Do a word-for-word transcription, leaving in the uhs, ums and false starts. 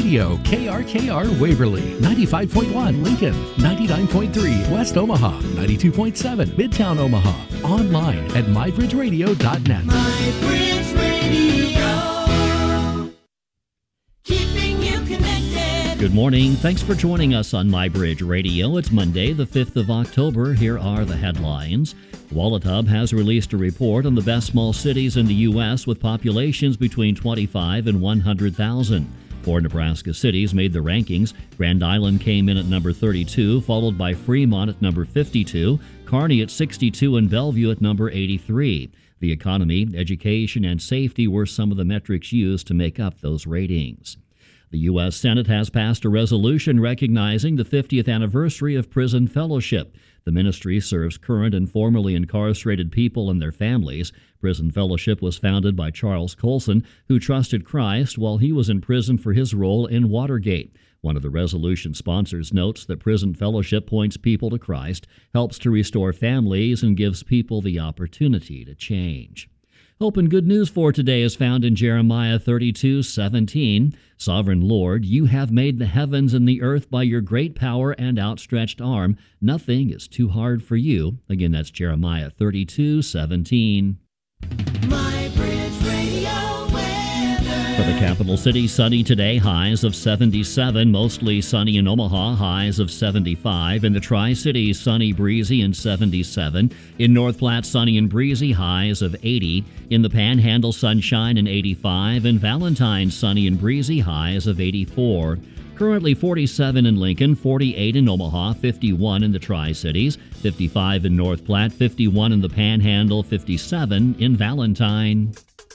Radio, K R K R Waverly, ninety-five point one Lincoln, ninety-nine point three West Omaha, ninety-two point seven Midtown Omaha. Online at my bridge radio dot net. MyBridge Radio, keeping you connected. Good morning. Thanks for joining us on MyBridge Radio. It's Monday, the fifth of October. Here are the headlines. Wallet Hub has released a report on the best small cities in the U S with populations between twenty-five and one hundred thousand. Four Nebraska cities made the rankings. Grand Island came in at number thirty-two, followed by Fremont at number fifty-two, Kearney at sixty-two, and Bellevue at number eighty-three. The economy, education, and safety were some of the metrics used to make up those ratings. The U S Senate has passed a resolution recognizing the fiftieth anniversary of Prison Fellowship. The ministry serves current and formerly incarcerated people and their families. Prison Fellowship was founded by Charles Colson, who trusted Christ while he was in prison for his role in Watergate. One of the resolution sponsors notes that Prison Fellowship points people to Christ, helps to restore families, and gives people the opportunity to change. Hope and good news for today is found in Jeremiah thirty-two seventeen. Sovereign Lord, you have made the heavens and the earth by your great power and outstretched arm. Nothing is too hard for you. Again, that's Jeremiah thirty-two seventeen. MyBridge Radio weather. For the capital city, sunny today, highs of seventy-seven. Mostly sunny in Omaha, highs of seventy-five. In the Tri-Cities, sunny, breezy, and seventy-seven. In North Platte, sunny and breezy, highs of eighty. In the Panhandle, sunshine and eighty-five. In Valentine, sunny and breezy, highs of eighty-four. Currently forty-seven in Lincoln, forty-eight in Omaha, fifty-one in the Tri-Cities, fifty-five in North Platte, fifty-one in the Panhandle, fifty-seven in Valentine.